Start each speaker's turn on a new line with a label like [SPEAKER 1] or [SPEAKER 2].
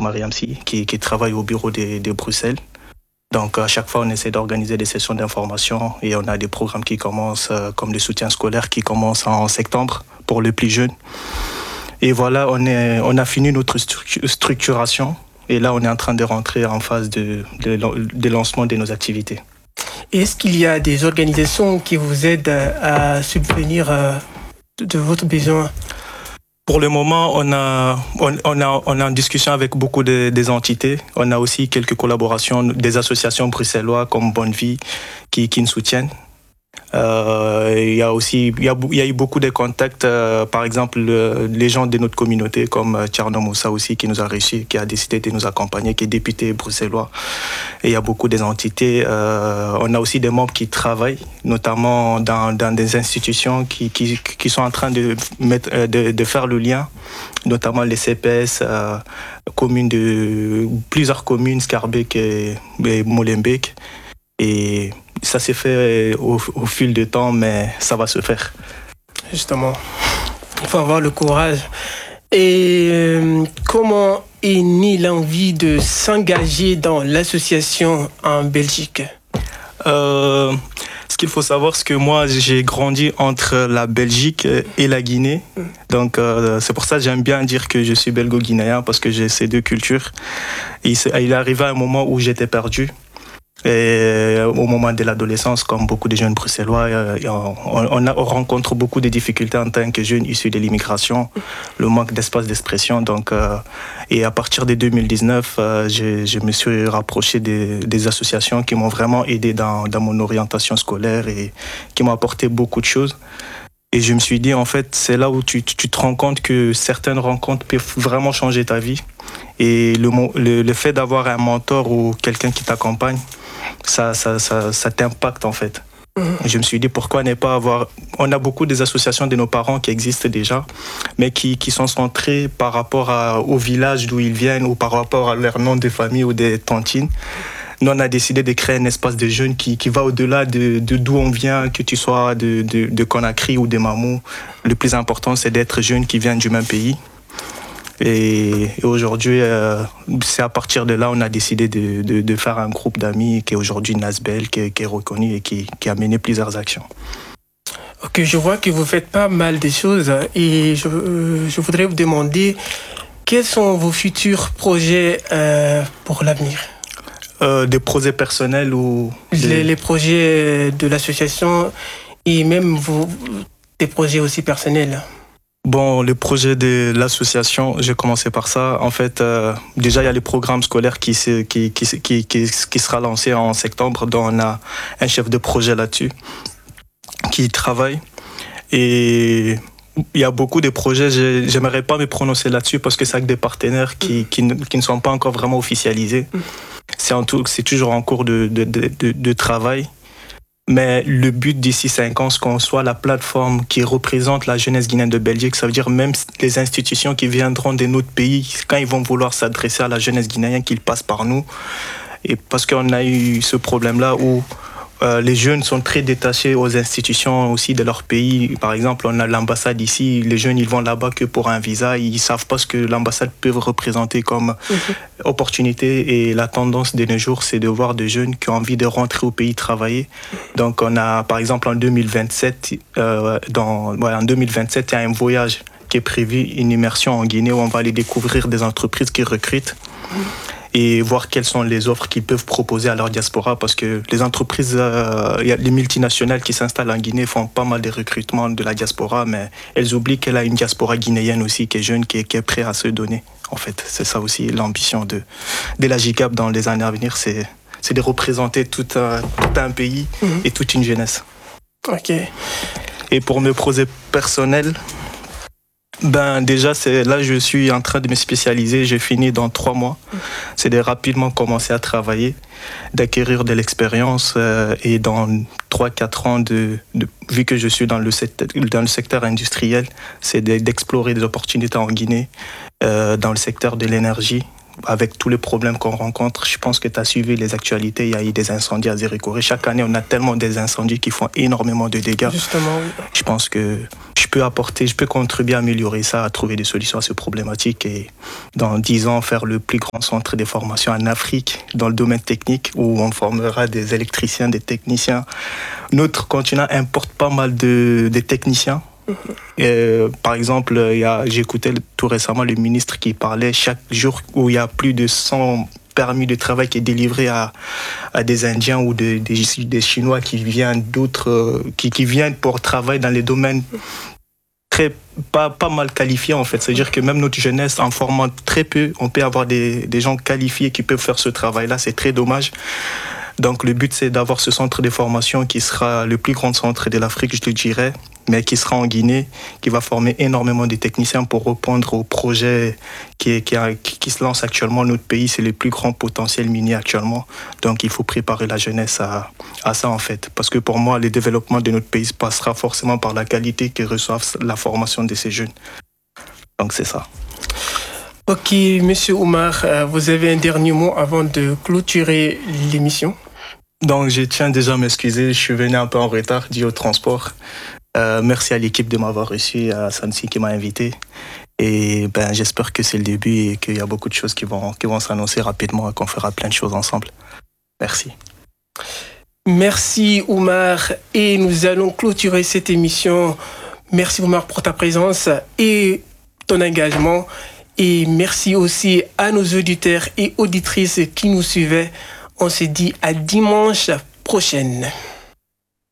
[SPEAKER 1] Mariamsi, qui travaille au bureau de Bruxelles. Donc, à chaque fois, on essaie d'organiser des sessions d'information et on a des programmes qui commencent, comme le soutien scolaire, qui commencent en septembre pour les plus jeunes. Et voilà, on a fini notre structuration et là, on est en train de rentrer en phase de lancement de nos activités.
[SPEAKER 2] Est-ce qu'il y a des organisations qui vous aident à subvenir de votre besoin?
[SPEAKER 1] Pour le moment, on est en discussion avec beaucoup des entités. On a aussi quelques collaborations des associations bruxelloises comme Bonne Vie qui nous soutiennent. Il y a eu beaucoup de contacts, par exemple les gens de notre communauté comme Tcherno Moussa aussi qui nous a réussi, qui a décidé de nous accompagner, qui est député bruxellois. Et il y a beaucoup des entités. On a aussi des membres qui travaillent, notamment dans des institutions qui sont en train de faire le lien, notamment les CPS, plusieurs communes, Schaerbeek et Molenbeek. Et ça s'est fait au fil du temps, mais ça va se faire.
[SPEAKER 2] Justement, il faut avoir le courage. Et comment est née l'envie de s'engager dans l'association en Belgique?
[SPEAKER 1] Ce qu'il faut savoir, c'est que moi, j'ai grandi entre la Belgique et la Guinée. Donc, c'est pour ça que j'aime bien dire que je suis belgo-guinéen, parce que j'ai ces deux cultures. Et il est arrivé un moment où j'étais perdu. Et au moment de l'adolescence, comme beaucoup de jeunes bruxellois, on rencontre beaucoup de difficultés en tant que jeunes issus de l'immigration, le manque d'espace d'expression. Donc, et à partir de 2019, je me suis rapproché des associations qui m'ont vraiment aidé dans mon orientation scolaire et qui m'ont apporté beaucoup de choses. Et je me suis dit, en fait, c'est là où tu te rends compte que certaines rencontres peuvent vraiment changer ta vie. Et le fait d'avoir un mentor ou quelqu'un qui t'accompagne, ça t'impacte en fait. Je me suis dit pourquoi ne pas avoir... On a beaucoup des associations de nos parents qui existent déjà, mais qui sont centrées par rapport au village d'où ils viennent ou par rapport à leur nom de famille ou des tontines. Nous, on a décidé de créer un espace de jeunes qui va au-delà de d'où on vient, que tu sois de Conakry ou de Mamou. Le plus important, c'est d'être jeune qui vient du même pays. Et aujourd'hui, c'est à partir de là on a décidé de faire un groupe d'amis qui est aujourd'hui Nasbel, qui est reconnu et qui a mené plusieurs actions.
[SPEAKER 2] Ok, je vois que vous faites pas mal de choses et je voudrais vous demander quels sont vos futurs projets pour l'avenir?
[SPEAKER 1] Des projets personnels ou...
[SPEAKER 2] Les projets de l'association et même des projets aussi personnels.
[SPEAKER 1] Bon, le projet de l'association, j'ai commencé par ça. En fait, déjà, il y a le programme scolaire qui sera lancé en septembre, dont on a un chef de projet là-dessus qui travaille. Et il y a beaucoup de projets, j'aimerais pas me prononcer là-dessus parce que c'est avec des partenaires qui ne sont pas encore vraiment officialisés. C'est toujours en cours de travail. Mais le but d'ici 5 ans, c'est qu'on soit la plateforme qui représente la jeunesse guinéenne de Belgique. Ça veut dire même les institutions qui viendront de notre pays, quand ils vont vouloir s'adresser à la jeunesse guinéenne, qu'ils passent par nous. Et parce qu'on a eu ce problème-là où les jeunes sont très détachés aux institutions aussi de leur pays. Par exemple, on a l'ambassade ici. Les jeunes, ils vont là-bas que pour un visa. Ils ne savent pas ce que l'ambassade peut représenter comme opportunité. Et la tendance de nos jours, c'est de voir des jeunes qui ont envie de rentrer au pays travailler. Donc, on a, par exemple, en 2027, il y a un voyage qui est prévu, une immersion en Guinée où on va aller découvrir des entreprises qui recrutent. Et voir quelles sont les offres qu'ils peuvent proposer à leur diaspora, parce que les entreprises, les multinationales qui s'installent en Guinée font pas mal de recrutements de la diaspora, mais elles oublient qu'elle a une diaspora guinéenne aussi qui est jeune, qui est prête à se donner. En fait, c'est ça aussi l'ambition de la GICAP dans les années à venir, c'est de représenter tout un pays et toute une jeunesse.
[SPEAKER 2] Ok.
[SPEAKER 1] Et pour mes projets personnels, déjà, là, je suis en train de me spécialiser. J'ai fini dans 3 mois. C'est de rapidement commencer à travailler, d'acquérir de l'expérience et dans 3-4 ans, vu que je suis dans le secteur industriel, c'est d'explorer des opportunités en Guinée, dans le secteur de l'énergie, avec tous les problèmes qu'on rencontre. Je pense que tu as suivi les actualités, il y a eu des incendies à Zérychoré. Chaque année, on a tellement des incendies qui font énormément de dégâts.
[SPEAKER 2] Justement, oui.
[SPEAKER 1] Je pense que je peux contribuer à améliorer ça, à trouver des solutions à ces problématiques et dans 10 ans, faire le plus grand centre de formation en Afrique dans le domaine technique où on formera des électriciens, des techniciens. Notre continent importe pas mal de techniciens. Par exemple, j'écoutais tout récemment le ministre qui parlait chaque jour où il y a plus de 100 permis de travail qui est délivré à des Indiens ou des Chinois qui viennent qui viennent pour travailler dans les domaines pas mal qualifiés en fait. C'est-à-dire que même notre jeunesse, en formant très peu, on peut avoir des gens qualifiés qui peuvent faire ce travail-là. C'est très dommage. Donc le but, c'est d'avoir ce centre de formation qui sera le plus grand centre de l'Afrique, je le dirais, mais qui sera en Guinée, qui va former énormément de techniciens pour répondre au projet qui se lance actuellement. Notre pays, c'est le plus grand potentiel minier actuellement. Donc il faut préparer la jeunesse à ça en fait. Parce que pour moi, le développement de notre pays passera forcément par la qualité que reçoivent la formation de ces jeunes. Donc c'est ça.
[SPEAKER 2] Ok, Monsieur Oumar, vous avez un dernier mot avant de clôturer l'émission?
[SPEAKER 1] Donc je tiens déjà à m'excuser, je suis venu un peu en retard dû au transport. Merci à l'équipe de m'avoir reçu, à Sansi qui m'a invité. Et j'espère que c'est le début et qu'il y a beaucoup de choses qui vont s'annoncer rapidement et qu'on fera plein de choses ensemble. Merci.
[SPEAKER 2] Merci Oumar. Et nous allons clôturer cette émission. Merci Oumar pour ta présence et ton engagement. Et merci aussi à nos auditeurs et auditrices qui nous suivaient. On se dit à dimanche prochaine.